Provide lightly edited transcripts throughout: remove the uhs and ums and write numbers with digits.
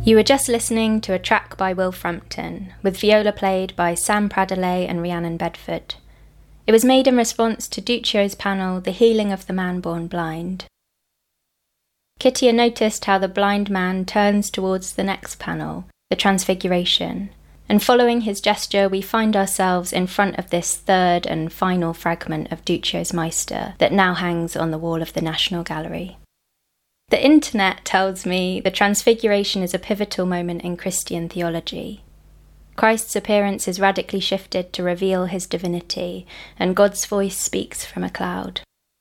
You were just listening to a track by Will Frampton, with viola played by Sam Pradelay and Rhiannon Bedford. It was made in response to Duccio's panel, The Healing of the Man Born Blind. Kittia noticed how the blind man turns towards the next panel, the Transfiguration, and following his gesture we find ourselves in front of this third and final fragment of Duccio's Meister that now hangs on the wall of the National Gallery. The internet tells me the Transfiguration is a pivotal moment in Christian theology. Christ's appearance is radically shifted to reveal his divinity, and God's voice speaks from a cloud.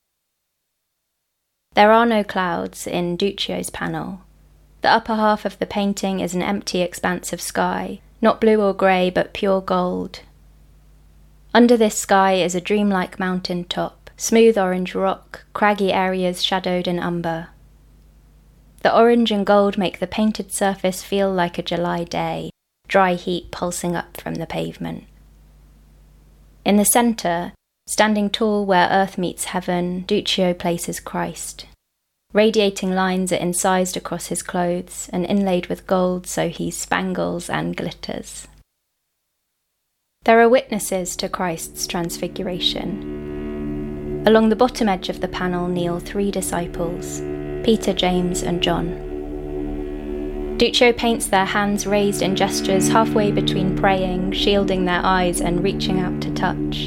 There are no clouds in Duccio's panel. The upper half of the painting is an empty expanse of sky, not blue or grey, but pure gold. Under this sky is a dreamlike mountain top, smooth orange rock, craggy areas shadowed in umber. The orange and gold make the painted surface feel like a July day, dry heat pulsing up from the pavement. In the centre, standing tall where earth meets heaven, Duccio places Christ. Radiating lines are incised across his clothes and inlaid with gold so he spangles and glitters. There are witnesses to Christ's transfiguration. Along the bottom edge of the panel kneel 3 disciples, Peter, James and John. Duccio paints their hands raised in gestures halfway between praying, shielding their eyes and reaching out to touch.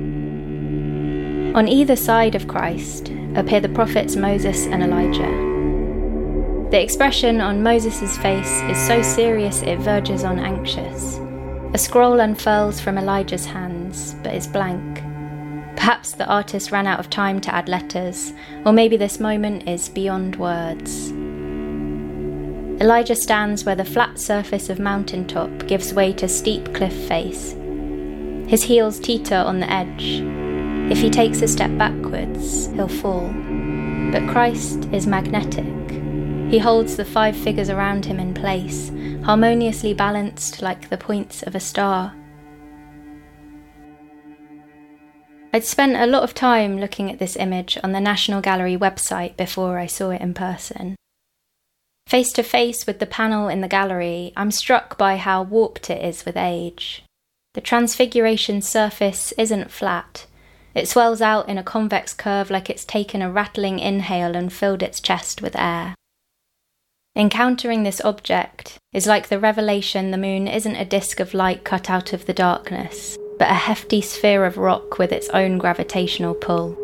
On either side of Christ appear the prophets Moses and Elijah. The expression on Moses' face is so serious it verges on anxious. A scroll unfurls from Elijah's hands, but is blank. Perhaps the artist ran out of time to add letters, or maybe this moment is beyond words. Elijah stands where the flat surface of mountaintop gives way to steep cliff face. His heels teeter on the edge. If he takes a step backwards, he'll fall. But Christ is magnetic. He holds the 5 figures around him in place, harmoniously balanced like the points of a star. I'd spent a lot of time looking at this image on the National Gallery website before I saw it in person. Face to face with the panel in the gallery, I'm struck by how warped it is with age. The Transfiguration surface isn't flat. It swells out in a convex curve like it's taken a rattling inhale and filled its chest with air. Encountering this object is like the revelation the moon isn't a disk of light cut out of the darkness, but a hefty sphere of rock with its own gravitational pull.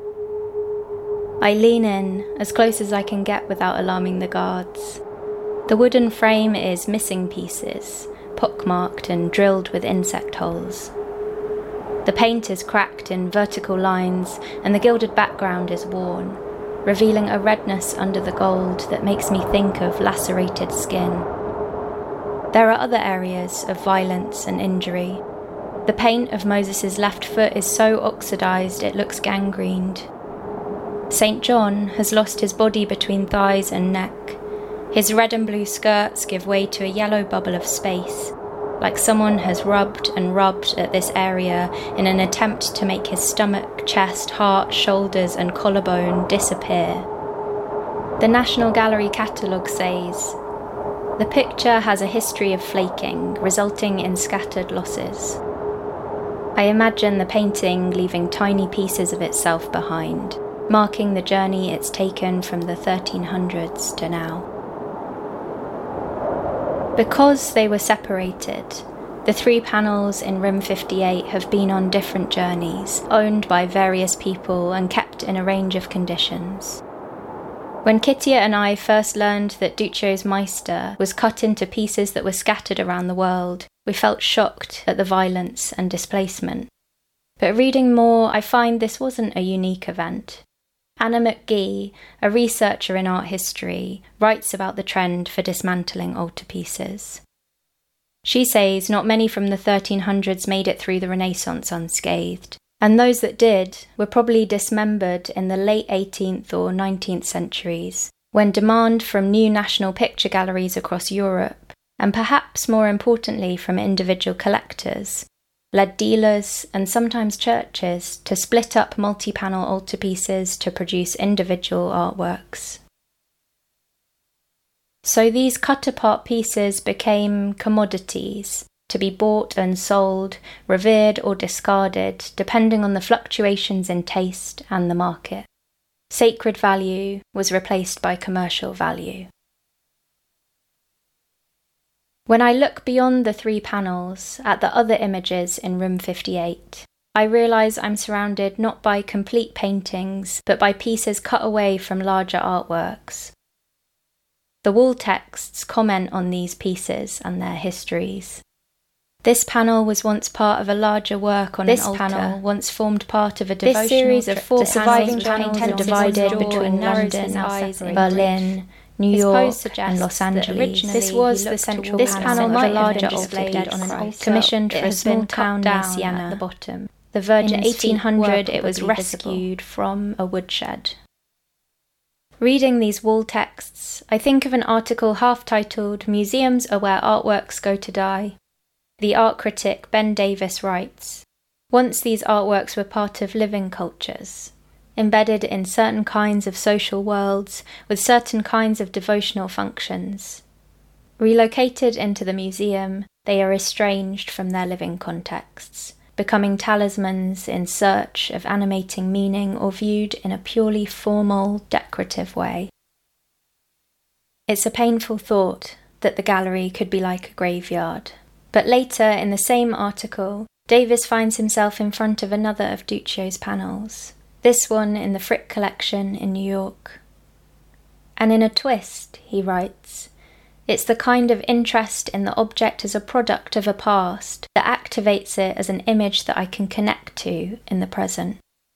I lean in, as close as I can get without alarming the guards. The wooden frame is missing pieces, pockmarked and drilled with insect holes. The paint is cracked in vertical lines, and the gilded background is worn, revealing a redness under the gold that makes me think of lacerated skin. There are other areas of violence and injury. The paint of Moses' left foot is so oxidized it looks gangrened. St. John has lost his body between thighs and neck. His red and blue skirts give way to a yellow bubble of space, like someone has rubbed and rubbed at this area in an attempt to make his stomach, chest, heart, shoulders and collarbone disappear. The National Gallery catalogue says, "The picture has a history of flaking, resulting in scattered losses." I imagine the painting leaving tiny pieces of itself behind, marking the journey it's taken from the 1300s to now. Because they were separated, the 3 panels in Room 58 have been on different journeys, owned by various people and kept in a range of conditions. When Kittia and I first learned that Duccio's Meister was cut into pieces that were scattered around the world, we felt shocked at the violence and displacement. But reading more, I find this wasn't a unique event. Anna McGee, a researcher in art history, writes about the trend for dismantling altarpieces. She says not many from the 1300s made it through the Renaissance unscathed, and those that did were probably dismembered in the late 18th or 19th centuries, when demand from new national picture galleries across Europe, and perhaps more importantly from individual collectors, led dealers and sometimes churches to split up multi-panel altarpieces to produce individual artworks. So these cut-apart pieces became commodities, to be bought and sold, revered or discarded, depending on the fluctuations in taste and the market. Sacred value was replaced by commercial value. When I look beyond the 3 panels at the other images in room 58, I realise I'm surrounded not by complete paintings, but by pieces cut away from larger artworks. The wall texts comment on these pieces and their histories. This panel was once part of a larger work on an altar. This panel once formed part of a devotional series of 4 the surviving panels panels are divided between London, Berlin, New York and Los Angeles. This was the central panel of a larger altar on an altar commissioned for a small town near Siena at the bottom. The Virgin's in 1800 it was rescued from a woodshed. Reading these wall texts, I think of an article half-titled "Museums are where artworks go to die." The art critic Ben Davis writes, "Once these artworks were part of living cultures, embedded in certain kinds of social worlds with certain kinds of devotional functions. Relocated into the museum, they are estranged from their living contexts, becoming talismans in search of animating meaning or viewed in a purely formal, decorative way." It's a painful thought that the gallery could be like a graveyard. But later in the same article, Davis finds himself in front of another of Duccio's panels, this one in the Frick collection in New York. And in a twist, he writes, it's the kind of interest in the object as a product of a past that activates it as an image that I can connect to in the present.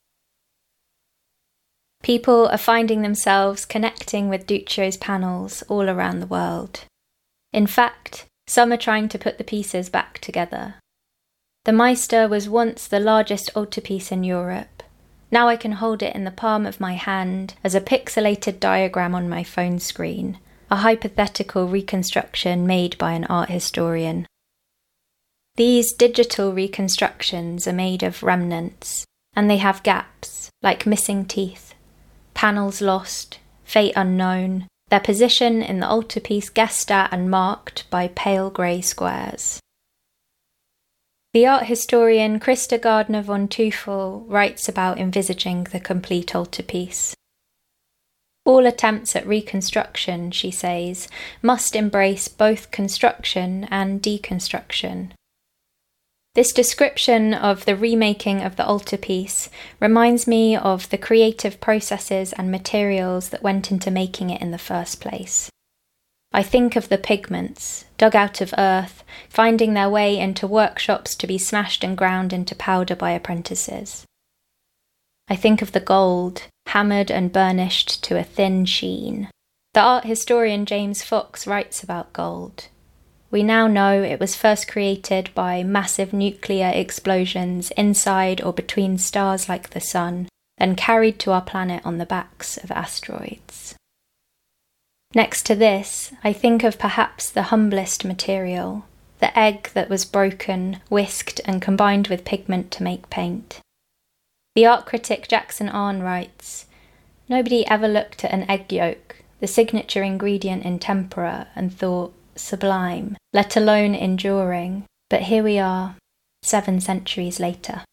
People are finding themselves connecting with Duccio's panels all around the world. In fact, some are trying to put the pieces back together. The Meister was once the largest altarpiece in Europe. Now I can hold it in the palm of my hand as a pixelated diagram on my phone screen, a hypothetical reconstruction made by an art historian. These digital reconstructions are made of remnants, and they have gaps, like missing teeth, panels lost, fate unknown, their position in the altarpiece guessed at and marked by pale grey squares. The art historian Christa Gardner von Teufel writes about envisaging the complete altarpiece. All attempts at reconstruction, she says, must embrace both construction and deconstruction. This description of the remaking of the altarpiece reminds me of the creative processes and materials that went into making it in the first place. I think of the pigments, dug out of earth, finding their way into workshops to be smashed and ground into powder by apprentices. I think of the gold, hammered and burnished to a thin sheen. The art historian James Fox writes about gold. We now know it was first created by massive nuclear explosions inside or between stars like the Sun, then carried to our planet on the backs of asteroids. Next to this, I think of perhaps the humblest material, the egg that was broken, whisked and combined with pigment to make paint. The art critic Jackson Arne writes, "Nobody ever looked at an egg yolk, the signature ingredient in tempera, and thought, sublime, let alone enduring, but here we are, 7 centuries later."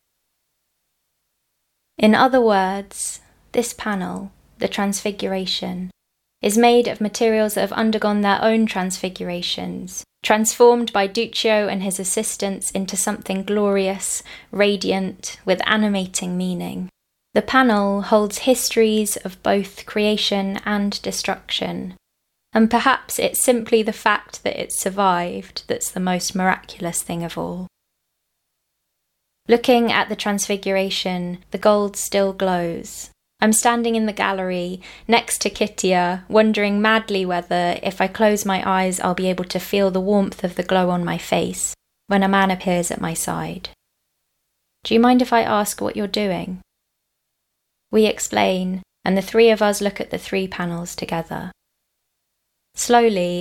In other words, this panel, the Transfiguration, is made of materials that have undergone their own transfigurations, transformed by Duccio and his assistants into something glorious, radiant, with animating meaning. The panel holds histories of both creation and destruction, and perhaps it's simply the fact that it survived that's the most miraculous thing of all. Looking at the Transfiguration, the gold still glows. I'm standing in the gallery, next to Kittia, wondering madly whether, if I close my eyes, I'll be able to feel the warmth of the glow on my face, when a man appears at my side. "Do you mind if I ask what you're doing?" We explain, and the 3 of us look at the 3 panels together. Slowly,